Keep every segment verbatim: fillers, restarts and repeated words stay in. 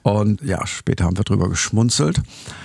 Und ja, später haben wir drüber geschmunzelt.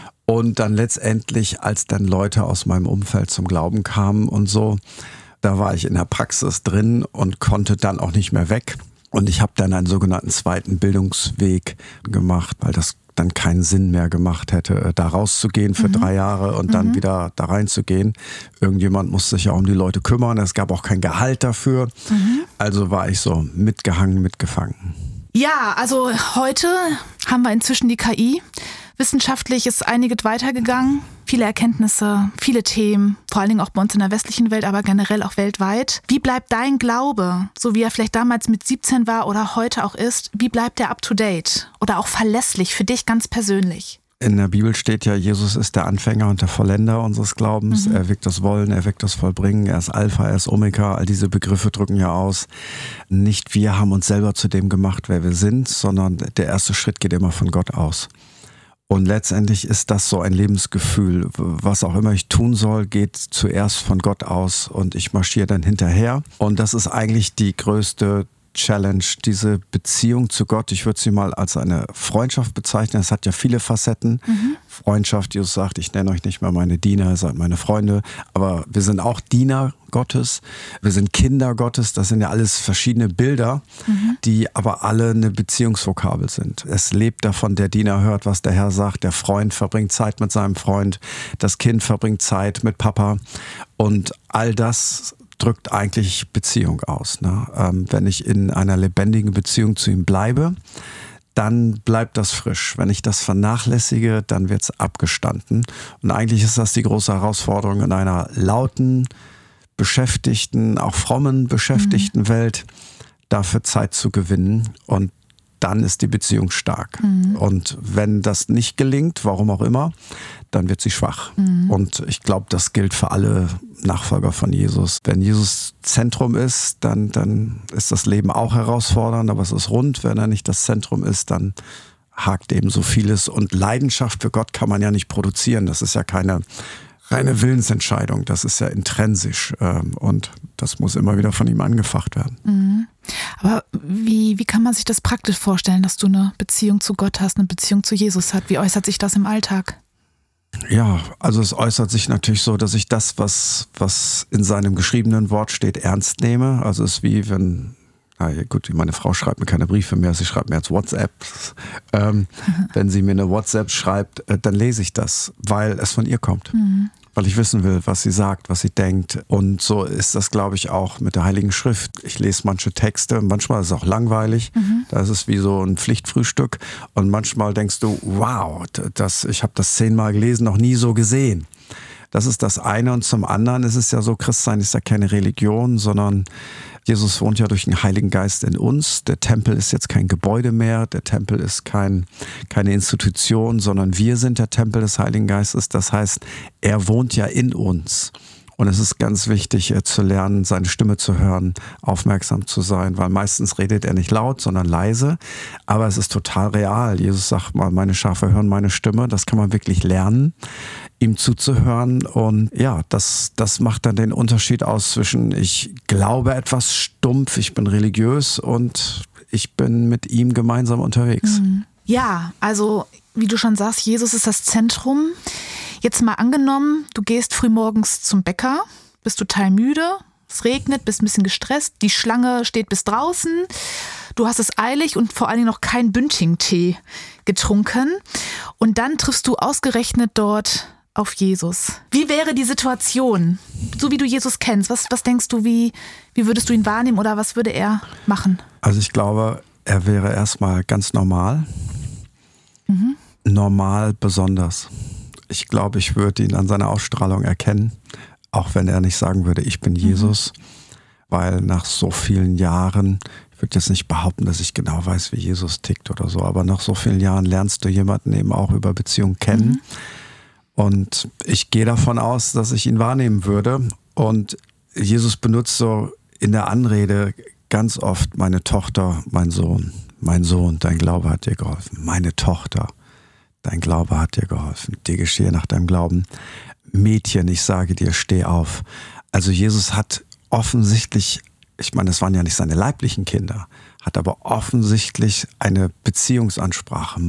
Und dann letztendlich, als dann Leute aus meinem Umfeld zum Glauben kamen und so, da war ich in der Praxis drin und konnte dann auch nicht mehr weg. Und ich habe dann einen sogenannten zweiten Bildungsweg gemacht, weil das dann keinen Sinn mehr gemacht hätte, da rauszugehen für mhm. drei Jahre und dann mhm. wieder da reinzugehen. Irgendjemand musste sich ja um die Leute kümmern, es gab auch kein Gehalt dafür. Mhm. Also war ich so mitgehangen, mitgefangen. Ja, also heute haben wir inzwischen die K I. Wissenschaftlich ist einiges weitergegangen. Viele Erkenntnisse, viele Themen, vor allen Dingen auch bei uns in der westlichen Welt, aber generell auch weltweit. Wie bleibt dein Glaube, so wie er vielleicht damals mit siebzehn war oder heute auch ist, wie bleibt er up to date oder auch verlässlich für dich ganz persönlich? In der Bibel steht ja, Jesus ist der Anfänger und der Vollender unseres Glaubens. Mhm. Er wirkt das Wollen, er wirkt das Vollbringen, er ist Alpha, er ist Omega. All diese Begriffe drücken ja aus. Nicht wir haben uns selber zu dem gemacht, wer wir sind, sondern der erste Schritt geht immer von Gott aus. Und letztendlich ist das so ein Lebensgefühl. Was auch immer ich tun soll, geht zuerst von Gott aus und ich marschiere dann hinterher. Und das ist eigentlich die größte Challenge, diese Beziehung zu Gott. Ich würde sie mal als eine Freundschaft bezeichnen. Es hat ja viele Facetten. Mhm. Freundschaft, Jesus sagt, ich nenne euch nicht mehr meine Diener, ihr seid meine Freunde. Aber wir sind auch Diener Gottes. Wir sind Kinder Gottes. Das sind ja alles verschiedene Bilder, mhm. die aber alle eine Beziehungsvokabel sind. Es lebt davon, der Diener hört, was der Herr sagt. Der Freund verbringt Zeit mit seinem Freund. Das Kind verbringt Zeit mit Papa. Und all das drückt eigentlich Beziehung aus. Ne? Ähm, wenn ich in einer lebendigen Beziehung zu ihm bleibe, dann bleibt das frisch. Wenn ich das vernachlässige, dann wird es abgestanden. Und eigentlich ist das die große Herausforderung in einer lauten, beschäftigten, auch frommen, beschäftigten mhm. Welt, dafür Zeit zu gewinnen. Und dann ist die Beziehung stark. Mhm. Und wenn das nicht gelingt, warum auch immer, dann wird sie schwach. Mhm. Und ich glaube, das gilt für alle Nachfolger von Jesus. Wenn Jesus Zentrum ist, dann, dann ist das Leben auch herausfordernd, aber es ist rund. Wenn er nicht das Zentrum ist, dann hakt eben so vieles. Und Leidenschaft für Gott kann man ja nicht produzieren. Das ist ja keine reine Willensentscheidung. Das ist ja intrinsisch. Und das muss immer wieder von ihm angefacht werden. Mhm. Aber wie, wie kann man sich das praktisch vorstellen, dass du eine Beziehung zu Gott hast, eine Beziehung zu Jesus hast? Wie äußert sich das im Alltag? Ja, also es äußert sich natürlich so, dass ich das, was, was in seinem geschriebenen Wort steht, ernst nehme. Also es ist wie wenn, na ja, gut, meine Frau schreibt mir keine Briefe mehr, sie schreibt mir jetzt WhatsApp. Ähm, mhm. Wenn sie mir eine WhatsApp schreibt, dann lese ich das, weil es von ihr kommt. Mhm. Weil ich wissen will, was sie sagt, was sie denkt. Und so ist das, glaube ich, auch mit der Heiligen Schrift. Ich lese manche Texte, manchmal ist es auch langweilig. Mhm. Da ist es wie so ein Pflichtfrühstück. Und manchmal denkst du, wow, das, ich habe das zehnmal gelesen, noch nie so gesehen. Das ist das eine. Und zum anderen ist es ja so, Christsein ist ja keine Religion, sondern Jesus wohnt ja durch den Heiligen Geist in uns. Der Tempel ist jetzt kein Gebäude mehr. Der Tempel ist kein, keine Institution, sondern wir sind der Tempel des Heiligen Geistes. Das heißt, er wohnt ja in uns. Und es ist ganz wichtig zu lernen, seine Stimme zu hören, aufmerksam zu sein, weil meistens redet er nicht laut, sondern leise. Aber es ist total real. Jesus sagt mal, meine Schafe hören meine Stimme. Das kann man wirklich lernen, ihm zuzuhören. Und ja, das, das macht dann den Unterschied aus zwischen ich glaube etwas stumpf, ich bin religiös und ich bin mit ihm gemeinsam unterwegs. Ja, also wie du schon sagst, Jesus ist das Zentrum. Jetzt mal angenommen, du gehst frühmorgens zum Bäcker, bist total müde, es regnet, bist ein bisschen gestresst, die Schlange steht bis draußen, du hast es eilig und vor allen Dingen noch keinen Bündching-Tee getrunken und dann triffst du ausgerechnet dort auf Jesus. Wie wäre die Situation, so wie du Jesus kennst? Was, was denkst du, wie, wie würdest du ihn wahrnehmen oder was würde er machen? Also ich glaube, er wäre erstmal ganz normal, mhm. normal besonders. Ich glaube, ich würde ihn an seiner Ausstrahlung erkennen, auch wenn er nicht sagen würde, ich bin Jesus, mhm. weil nach so vielen Jahren, ich würde jetzt nicht behaupten, dass ich genau weiß, wie Jesus tickt oder so, aber nach so vielen Jahren lernst du jemanden eben auch über Beziehung kennen. Mhm. Und ich gehe davon aus, dass ich ihn wahrnehmen würde. Und Jesus benutzt so in der Anrede ganz oft meine Tochter, mein Sohn, mein Sohn, dein Glaube hat dir geholfen, meine Tochter. Dein Glaube hat dir geholfen. Dir geschehe nach deinem Glauben. Mädchen, ich sage dir, steh auf. Also Jesus hat offensichtlich, ich meine, das waren ja nicht seine leiblichen Kinder, hat aber offensichtlich eine Beziehungsansprache.